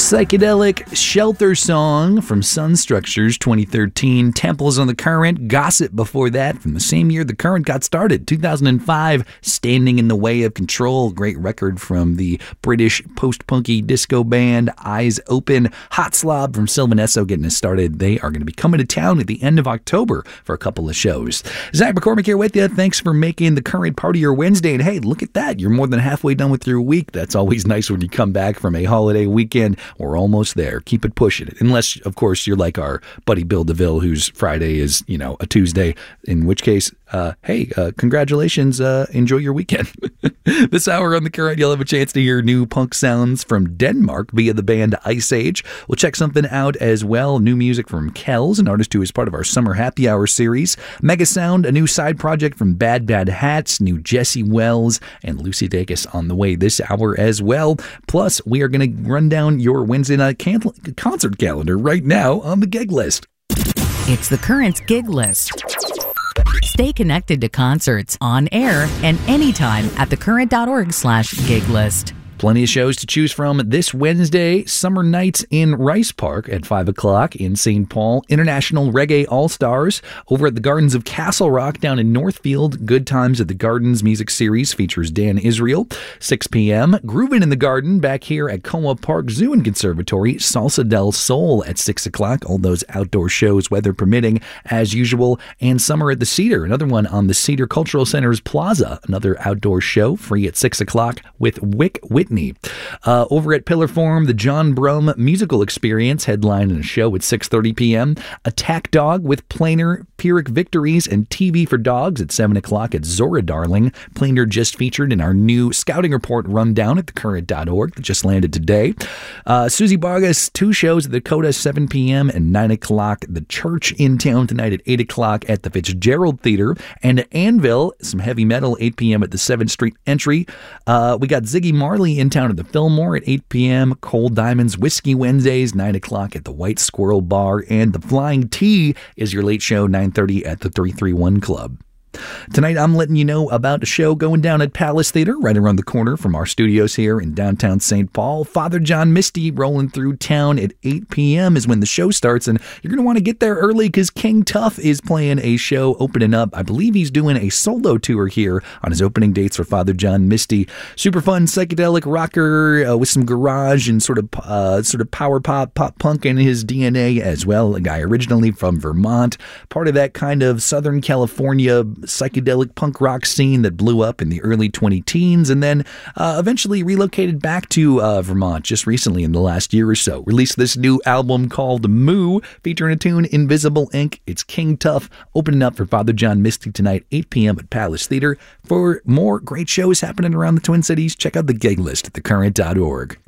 Psychedelic Shelter Song from Sun Structures 2013. Temples on the Current. Gossip before that from the same year The Current got started, 2005. Standing in the Way of Control. Great record from the British post-punky disco band Eyes Open. Hot Slob from Sylvan Esso getting us started. They are going to be coming to town at the end of October for a couple of shows. Zach McCormick here with you. Thanks for making The Current part of your Wednesday. And hey, look at that. You're more than halfway done with your week. That's always nice when you come back from a holiday weekend. We're almost there. Keep it pushing it. Unless, of course, you're like our buddy Bill DeVille, whose Friday is, a Tuesday, in which case, congratulations. Enjoy your weekend. This hour on The Current, you'll have a chance to hear new punk sounds from Denmark via the band Ice Age. We'll check something out as well. New music from Kells, an artist who is part of our Summer Happy Hour series. Mega Sound, a new side project from Bad Bad Hats, new Jesse Wells, and Lucy Dacus on the way this hour as well. Plus, we are going to run down your Wednesday night concert calendar right now on the gig list. It's The Current's gig list. Stay connected to concerts on air and anytime at thecurrent.org/gig list. Plenty of shows to choose from this Wednesday. Summer Nights in Rice Park at 5 o'clock in St. Paul. International Reggae All-Stars over at the Gardens of Castle Rock down in Northfield. Good Times at the Gardens Music Series features Dan Israel. 6 p.m. Groovin' in the Garden back here at Como Park Zoo and Conservatory. Salsa del Sol at 6 o'clock. All those outdoor shows, weather permitting, as usual. And Summer at the Cedar, another one on the Cedar Cultural Center's Plaza. Another outdoor show, free at 6 o'clock with Wick Whitney. Over at Pillar Forum, the John Brum Musical Experience headlining a show at 6:30 p.m. Attack Dog with Planer, Pyrrhic Victories, and TV for Dogs at 7 o'clock at Zora Darling. Planer just featured in our new Scouting Report rundown at thecurrent.org that just landed today. Susie Vargas, 2 shows at the Coda, 7 p.m. and 9 o'clock. The Church in town tonight at 8 o'clock at the Fitzgerald Theater. And Anvil, some heavy metal, 8 p.m. at the 7th Street Entry. We got Ziggy Marley in town at the Fillmore at 8 p.m. Cold Diamonds Whiskey Wednesdays, 9 o'clock at the White Squirrel Bar. And the Flying T is your late show, 9:30 at the 331 Club. Tonight, I'm letting you know about a show going down at Palace Theater, right around the corner from our studios here in downtown St. Paul. Father John Misty rolling through town at 8 p.m. is when the show starts, and you're going to want to get there early because King Tuff is playing a show opening up. I believe he's doing a solo tour here on his opening dates for Father John Misty. Super fun psychedelic rocker with some garage and sort of power pop punk in his DNA as well. A guy originally from Vermont, part of that kind of Southern California psychedelic punk rock scene that blew up in the early 2010s and then eventually relocated back to Vermont just recently in the last year or so. Released this new album called Moo, featuring a tune Invisible Ink. It's King Tuff opening up for Father John Misty tonight, 8 p.m. at Palace Theater. For more great shows happening around the Twin Cities, check out the gig list at thecurrent.org.